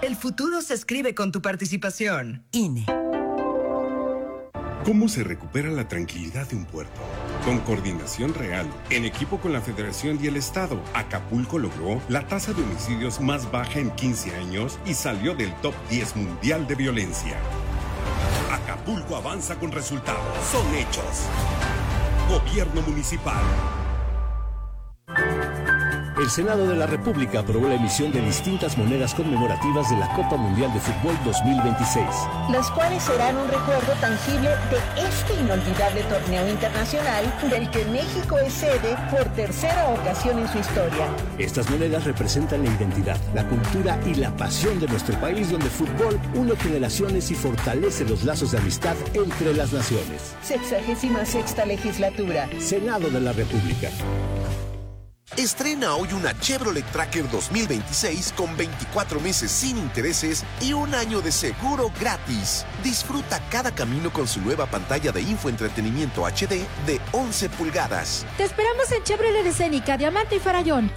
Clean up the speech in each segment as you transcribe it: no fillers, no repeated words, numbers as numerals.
El futuro se escribe con tu participación. INE. ¿Cómo se recupera la tranquilidad de un puerto? Con coordinación real, en equipo con la Federación y el Estado, Acapulco logró la tasa de homicidios más baja en 15 años y salió del top 10 mundial de violencia. Acapulco avanza con resultados. Son hechos. Gobierno Municipal. El Senado de la República aprobó la emisión de distintas monedas conmemorativas de la Copa Mundial de Fútbol 2026. Las cuales serán un recuerdo tangible de este inolvidable torneo internacional del que México es sede por tercera ocasión en su historia. Estas monedas representan la identidad, la cultura y la pasión de nuestro país, donde el fútbol une generaciones y fortalece los lazos de amistad entre las naciones. 66ª legislatura. Senado de la República. Estrena hoy una Chevrolet Tracker 2026 con 24 meses sin intereses y un año de seguro gratis. Disfruta cada camino con su nueva pantalla de infoentretenimiento HD de 11 pulgadas. Te esperamos en Chevrolet Escénica, Diamante y Farallón,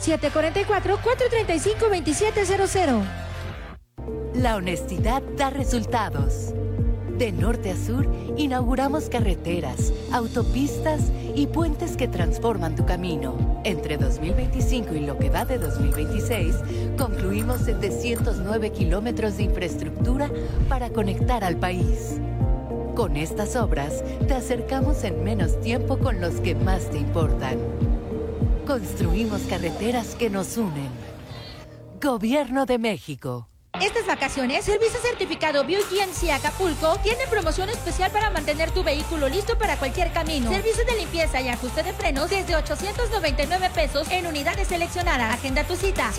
744-435-2700. La honestidad da resultados. De norte a sur, inauguramos carreteras, autopistas y puentes que transforman tu camino. Entre 2025 y lo que va de 2026, concluimos 709 kilómetros de infraestructura para conectar al país. Con estas obras, te acercamos en menos tiempo con los que más te importan. Construimos carreteras que nos unen. Gobierno de México. Estas vacaciones, Servicio Certificado BioGMC Acapulco tiene promoción especial para mantener tu vehículo listo para cualquier camino. Servicio de limpieza y ajuste de frenos desde 899 pesos en unidades seleccionadas. Agenda tu cita,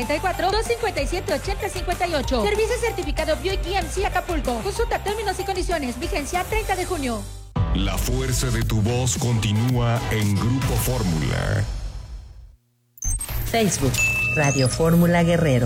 744-257-8058. Servicio Certificado BioGMC Acapulco. Consulta términos y condiciones. Vigencia 30 de junio. La fuerza de tu voz continúa en Grupo Fórmula. Facebook, Radio Fórmula Guerrero.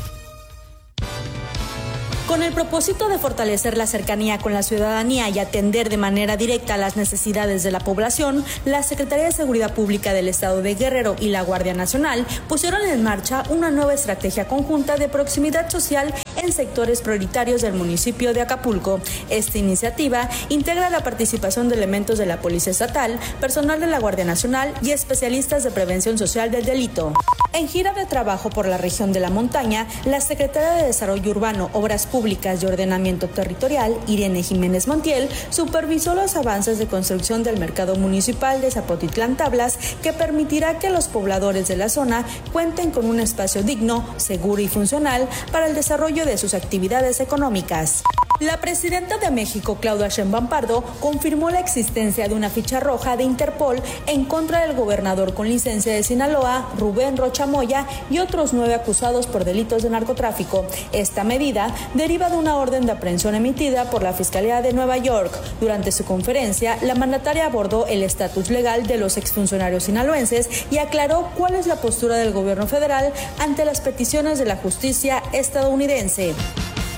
Con el propósito de fortalecer la cercanía con la ciudadanía y atender de manera directa las necesidades de la población, la Secretaría de Seguridad Pública del Estado de Guerrero y la Guardia Nacional pusieron en marcha una nueva estrategia conjunta de proximidad social en sectores prioritarios del municipio de Acapulco. Esta iniciativa integra la participación de elementos de la Policía Estatal, personal de la Guardia Nacional y especialistas de prevención social del delito. En gira de trabajo por la región de la montaña, la Secretaria de Desarrollo Urbano, Obras Públicas y Ordenamiento Territorial, Irene Jiménez Montiel, supervisó los avances de construcción del mercado municipal de Zapotitlán Tablas, que permitirá que los pobladores de la zona cuenten con un espacio digno, seguro y funcional para el desarrollo de sus actividades económicas. La presidenta de México, Claudia Sheinbaum Pardo, confirmó la existencia de una ficha roja de Interpol en contra del gobernador con licencia de Sinaloa, Rubén Rocha Moya, y otros 9 acusados por delitos de narcotráfico. Esta medida deriva de una orden de aprehensión emitida por la Fiscalía de Nueva York. Durante su conferencia, la mandataria abordó el estatus legal de los exfuncionarios sinaloenses y aclaró cuál es la postura del gobierno federal ante las peticiones de la justicia estadounidense.